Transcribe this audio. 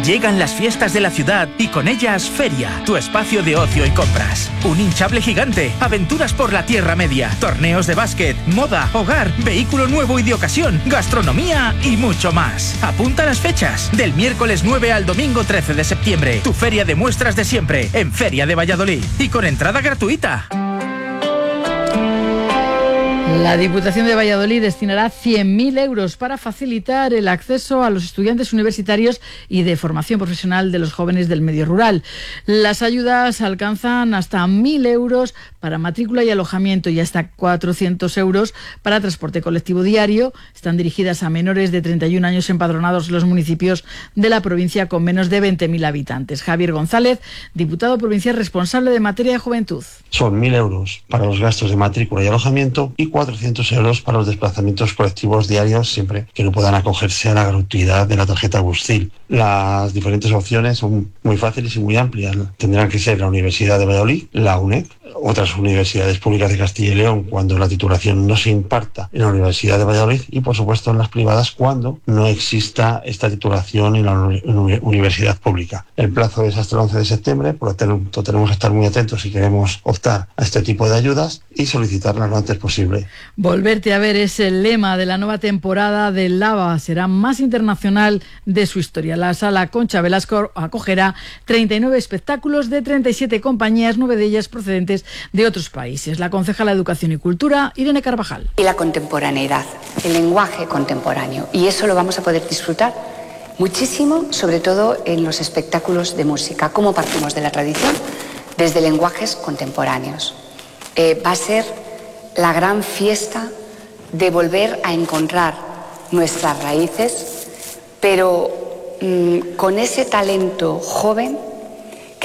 Llegan las fiestas de la ciudad y con ellas Feria, tu espacio de ocio y compras. Un hinchable gigante, aventuras por la Tierra Media, torneos de básquet, moda, hogar, vehículo nuevo y de ocasión, gastronomía y mucho más. Apunta las fechas, del miércoles 9 al domingo 13 de septiembre. Tu feria de muestras de siempre, en Feria de Valladolid. Y con entrada gratuita. La Diputación de Valladolid destinará 100.000 euros para facilitar el acceso a los estudiantes universitarios y de formación profesional de los jóvenes del medio rural. Las ayudas alcanzan hasta 1.000 euros para matrícula y alojamiento y hasta 400 euros para transporte colectivo diario. Están dirigidas a menores de 31 años empadronados en los municipios de la provincia con menos de 20.000 habitantes. Javier González, diputado provincial responsable de materia de juventud. Son 1.000 euros para los gastos de matrícula y alojamiento y 400 euros para los desplazamientos colectivos diarios siempre que no puedan acogerse a la gratuidad de la tarjeta Gustil. Las diferentes opciones son muy fáciles y muy amplias. Tendrán que ser la Universidad de Valladolid, la UNED, otras universidades públicas de Castilla y León cuando la titulación no se imparta en la Universidad de Valladolid y por supuesto en las privadas cuando no exista esta titulación en la universidad pública. El plazo es hasta el 11 de septiembre, por lo tanto tenemos que estar muy atentos si queremos optar a este tipo de ayudas y solicitarlas lo antes posible. Volverte a ver es el lema de la nueva temporada del Lava. Será más internacional de su historia. La Sala Concha Velasco acogerá 39 espectáculos de 37 compañías, 9 de ellas procedentes de otros países. La concejala de Educación y Cultura, Irene Carvajal. Y la contemporaneidad, el lenguaje contemporáneo. Y eso lo vamos a poder disfrutar muchísimo, sobre todo en los espectáculos de música. ¿Cómo partimos de la tradición? Desde lenguajes contemporáneos. Va a ser la gran fiesta de volver a encontrar nuestras raíces, pero con ese talento joven